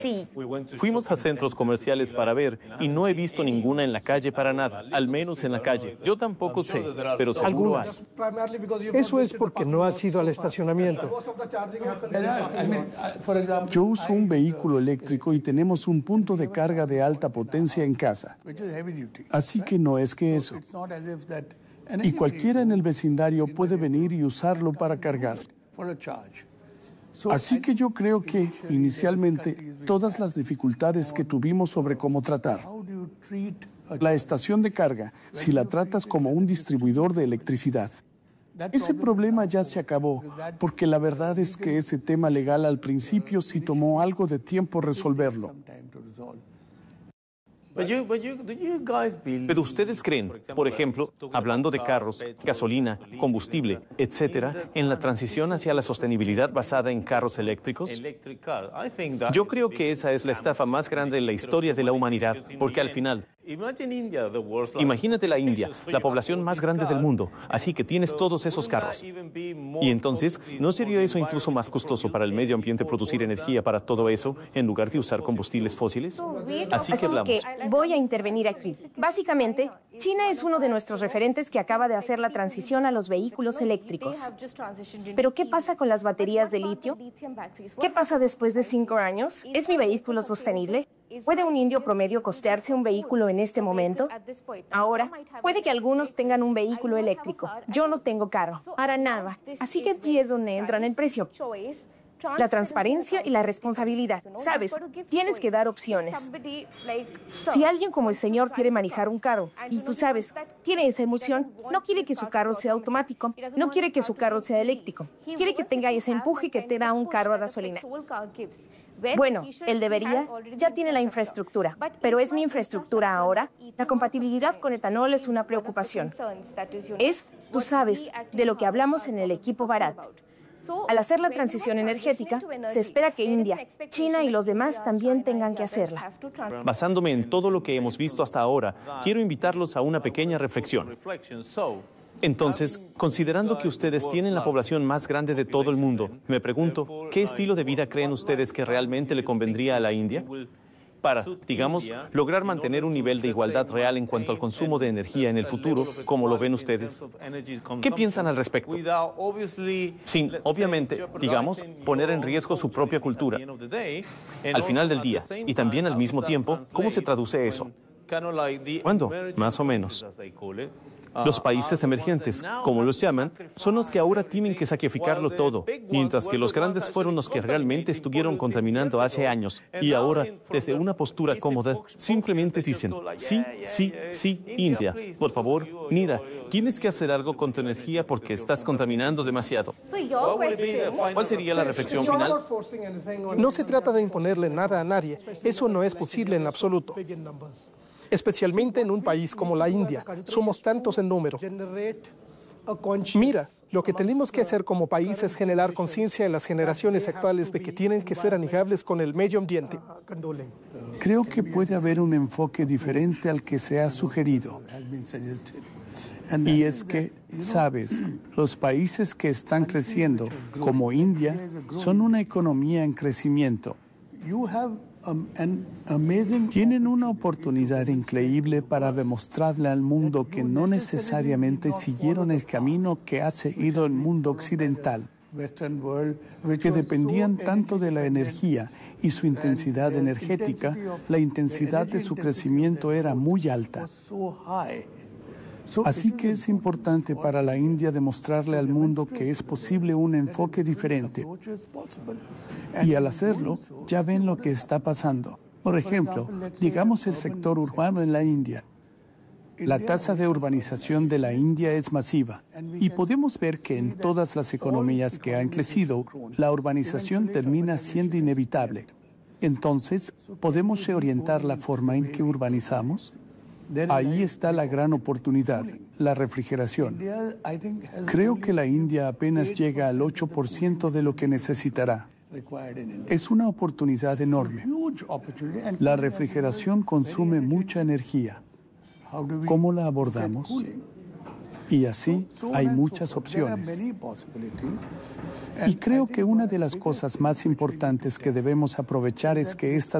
Sí. Fuimos a centros comerciales para ver y no he visto ninguna en la calle para nada, al menos en la calle. Yo tampoco sé, pero seguro hay. Eso es porque no has ido al estacionamiento. Yo uso un vehículo eléctrico y tenemos un punto de carga de alta potencia en casa. Así que no es que eso. Y cualquiera en el vecindario puede venir y usarlo para cargar. Así que yo creo que, inicialmente, todas las dificultades que tuvimos sobre cómo tratar la estación de carga, si la tratas como un distribuidor de electricidad, ese problema ya se acabó, porque la verdad es que ese tema legal al principio sí tomó algo de tiempo resolverlo. Pero ustedes creen, por ejemplo, hablando de carros, gasolina, combustible, etcétera, en la transición hacia la sostenibilidad basada en carros eléctricos? Yo creo que esa es la estafa más grande en la historia de la humanidad, porque al final, imagínate la India, la población más grande del mundo, así que tienes todos esos carros. Y entonces, ¿no sería eso incluso más costoso para el medio ambiente producir energía para todo eso en lugar de usar combustibles fósiles? Así que hablamos. Voy a intervenir aquí. Básicamente, China es uno de nuestros referentes que acaba de hacer la transición a los vehículos eléctricos. Pero ¿qué pasa con las baterías de litio? ¿Qué pasa después de 5 años? ¿Es mi vehículo sostenible? ¿Puede un indio promedio costearse un vehículo en este momento? Ahora, puede que algunos tengan un vehículo eléctrico. Yo no tengo carro, para nada. Así que aquí es donde entran el precio. La transparencia y la responsabilidad. Sabes, tienes que dar opciones. Si alguien como el señor quiere manejar un carro y tú sabes, tiene esa emoción, no quiere que su carro sea automático, no quiere que su carro sea eléctrico, quiere que tenga ese empuje que te da un carro a gasolina. Bueno, él debería, ya tiene la infraestructura, pero ¿es mi infraestructura ahora? La compatibilidad con etanol es una preocupación. Tú sabes, de lo que hablamos en el equipo Bharat. Al hacer la transición energética, se espera que India, China y los demás también tengan que hacerla. Basándome en todo lo que hemos visto hasta ahora, quiero invitarlos a una pequeña reflexión. Entonces, considerando que ustedes tienen la población más grande de todo el mundo, me pregunto, ¿qué estilo de vida creen ustedes que realmente le convendría a la India? Para, digamos, lograr mantener un nivel de igualdad real en cuanto al consumo de energía en el futuro, como lo ven ustedes. ¿Qué piensan al respecto? Sin, obviamente, digamos, poner en riesgo su propia cultura. Al final del día, y también al mismo tiempo, ¿cómo se traduce eso? ¿Cuándo? Más o menos. Los países emergentes, como los llaman, son los que ahora tienen que sacrificarlo todo, mientras que los grandes fueron los que realmente estuvieron contaminando hace años y ahora, desde una postura cómoda, simplemente dicen, sí, sí, sí, India, por favor, mira, tienes que hacer algo con tu energía porque estás contaminando demasiado. ¿Cuál sería la reflexión final? No se trata de imponerle nada a nadie. Eso no es posible en absoluto. Especialmente en un país como la India. Somos tantos en número. Mira, lo que tenemos que hacer como país es generar conciencia en las generaciones actuales de que tienen que ser amigables con el medio ambiente. Creo que puede haber un enfoque diferente al que se ha sugerido. Y es que, sabes, los países que están creciendo, como India, son una economía en crecimiento. Tienen una oportunidad increíble para demostrarle al mundo que no necesariamente siguieron el camino que ha seguido el mundo occidental, que dependían tanto de la energía y su intensidad energética, la intensidad de su crecimiento era muy alta. Así que es importante para la India demostrarle al mundo que es posible un enfoque diferente. Y al hacerlo, ya ven lo que está pasando. Por ejemplo, digamos el sector urbano en la India. La tasa de urbanización de la India es masiva y podemos ver que en todas las economías que han crecido, la urbanización termina siendo inevitable. Entonces, ¿podemos reorientar la forma en que urbanizamos? Ahí está la gran oportunidad, la refrigeración. Creo que la India apenas llega al 8% de lo que necesitará. Es una oportunidad enorme. La refrigeración consume mucha energía. ¿Cómo la abordamos? Y así hay muchas opciones. Y creo que una de las cosas más importantes que debemos aprovechar es que esta